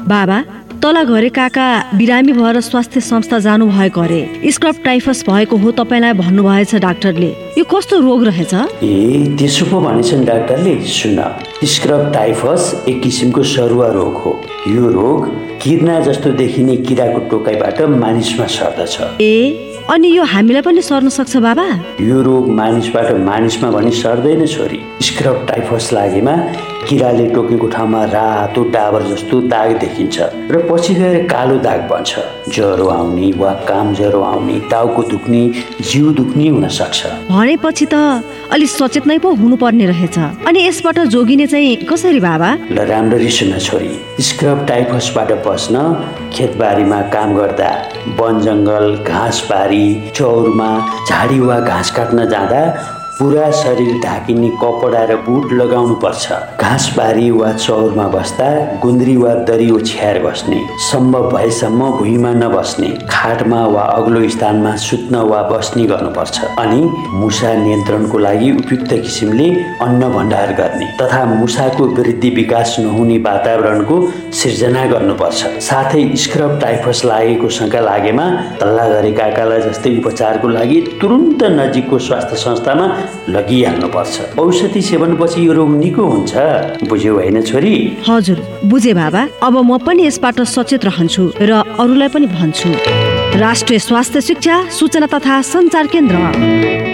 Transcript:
बाबा तल घरे काका बिरामी भएर स्वास्थ्य संस्था जानु भएको अरे। स्क्रब टाइफस भएको हो तपाईलाई भन्नुभएछ डाक्टरले। यो कस्तो रोग रहेछ? त्यसो पो भनेछन् डाक्टरले। सुन, स्क्रब टाइफस एक किसिमको सरुवा रोग हो। यो रोग किर्ना जस्तो देखिने किराको टोकाइबाट मानिसमा सर्दछ। अनि यो हामीलाई पनि सर्न सक्छ बाबा? यो रोग मानिसबाट मानिसमा भने सर्दैन छोरी। स्क्रब टाइफस लागेमा किराले टोकेको ठाउँमा रातो डाबर जस्तो दाग देखिन्छ र पछि गएर कालो दाग बन्छ। ज्वरो आउने वा काम ज्वरो आउने, टाउको दुख्ने, जिउ दुख्ने हुन सक्छ। भनेपछि त अलि सचेत नै पो हुनुपर्ने रहेछ। अनि यसबाट जोगिने चाहिँ कसरी बाबा? ल राम्ररी सुन छोरी, स्क्रब टाइफसबाट बस्न खेतबारीमा काम गर्दा, वन जङ्गल, घाँसबारी, चौरमा झाडी वा घाँस काट्न जाँदा पुरा शरीर ढाकिने कपडा र बुट लगाउनु पर्छ। घाँसबारी वा चौरमा बस्दा गुन्द्री वा दरी ओछ्याएर बस्ने, सम्भव भएसम्म भुइँमा नबस्ने, खाटमा वा अग्लो स्थानमा सुत्न वा बस्ने गर्नुपर्छ। अनि मुसा नियन्त्रणको लागि उपयुक्त किसिमले अन्न भण्डार गर्ने तथा मुसाको वृद्धि विकास नहुने वातावरणको सिर्जना गर्नुपर्छ। साथै स्क्रब टाइफस लागेको शंका लागेमा तल्ला घरे काकालाई जस्तै उपचारको लागि तुरुन्त नजिकको स्वास्थ्य संस्थामा लगिहाल्नुपर्छ। औषधि सेवनपछि यो रोग निको हुन्छ। बुझ्यौ होइन छोरी? हजुर बुझे बाबा। अब म पनि यसबाट सचेत रहन्छु र अरूलाई पनि भन्छु। राष्ट्रिय स्वास्थ्य शिक्षा सूचना तथा सञ्चार केन्द्र।